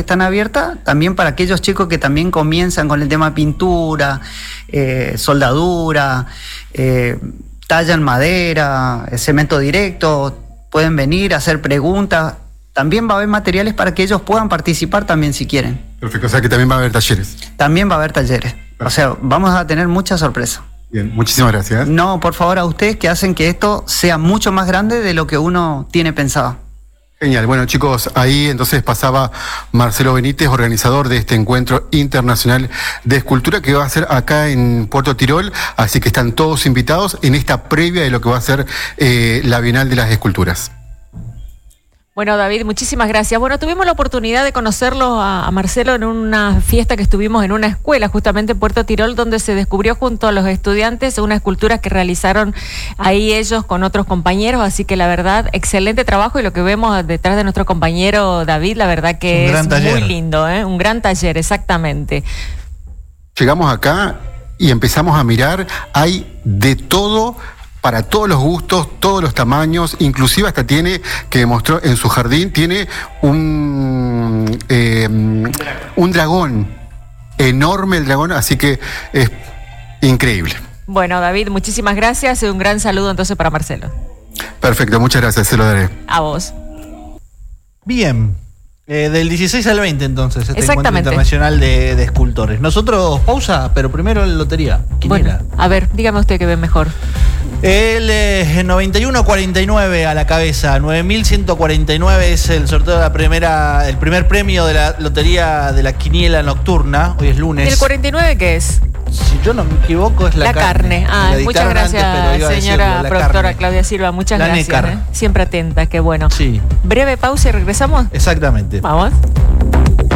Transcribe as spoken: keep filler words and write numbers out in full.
están abiertas también para aquellos chicos que también comienzan con el tema pintura, eh, soldadura, eh, talla en madera, cemento directo. Pueden venir a hacer preguntas. También va a haber materiales para que ellos puedan participar también si quieren. Perfecto, o sea que también va a haber talleres. También va a haber talleres. Perfecto. O sea, vamos a tener mucha sorpresa. Bien, muchísimas gracias. No, por favor, a ustedes que hacen que esto sea mucho más grande de lo que uno tiene pensado. Genial. Bueno, chicos, ahí entonces pasaba Marcelo Benítez, organizador de este encuentro internacional de escultura que va a ser acá en Puerto Tirol, así que están todos invitados en esta previa de lo que va a ser eh, la Bienal de las Esculturas. Bueno, David, muchísimas gracias. Bueno, tuvimos la oportunidad de conocerlo a, a Marcelo en una fiesta que estuvimos en una escuela, justamente en Puerto Tirol, donde se descubrió junto a los estudiantes una escultura que realizaron ahí ellos con otros compañeros, así que la verdad, excelente trabajo, y lo que vemos detrás de nuestro compañero David, la verdad que es muy lindo, ¿eh? Un gran taller, exactamente. Llegamos acá y empezamos a mirar, hay de todo, para todos los gustos, todos los tamaños, inclusive hasta tiene, que demostró en su jardín, tiene un, eh, un dragón, enorme el dragón, así que es increíble. Bueno, David, muchísimas gracias y un gran saludo entonces para Marcelo. Perfecto, muchas gracias, se lo daré. A vos. Bien. Eh, del dieciséis al veinte entonces, este encuentro Exactamente. internacional de, de escultores. Nosotros, pausa, pero primero la lotería. Quiniela. Bueno, a ver, dígame usted que ve mejor. El eh, noventa y uno cuarenta y nueve a la cabeza, nueve mil ciento cuarenta y nueve es el sorteo de la primera, el primer premio de la lotería de la quiniela nocturna. Hoy es lunes. ¿Y el cuarenta y nueve qué es? Si yo no me equivoco, es la, la carne. carne. Ah, muchas gracias, antes, señora decirlo, productora carne. Claudia Silva. Muchas la gracias. Nécar. ¿eh? Siempre atenta, qué bueno. Sí. Breve pausa y regresamos. Exactamente. Vamos.